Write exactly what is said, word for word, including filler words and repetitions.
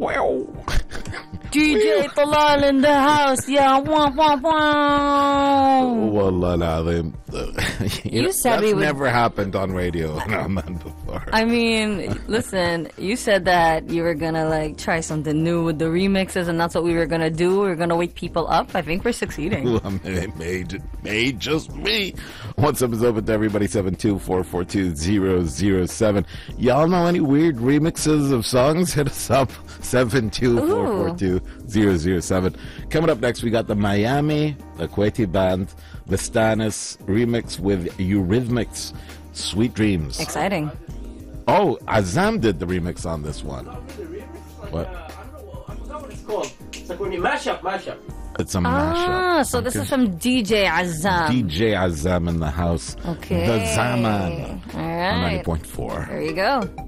Wow. D J Talal in the house. Yeah, wah, wah, wah. Wallah al-azim. You, You know, said that's we would- never happened on radio on that before. I mean, listen, you said that you were gonna like try something new with the remixes, and that's what we were gonna do. We were gonna wake people up. I think we're succeeding. Well, it may, may just me. What's up is open to everybody. seven two four four two zero zero seven. Y'all know any weird remixes of songs? Hit us up. seven two four four two zero zero seven. Coming up next, we got the Miami, the Kuwaiti band, the Stannis remix with Eurythmics, Sweet Dreams. Exciting. Oh, Azam did the remix on this one. What? I don't know. I forgot what it's called. It's like when you mash up, mash up. It's a Ah, mashup. so this Okay. is from D J Azam. D J Azam in the house. Okay. The Zaman All on right. ninety point four. There you go.